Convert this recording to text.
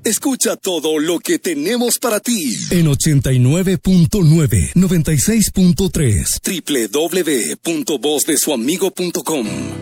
Escucha todo lo que tenemos para ti en 89.9, 96.3, www.vozdesuamigo.com.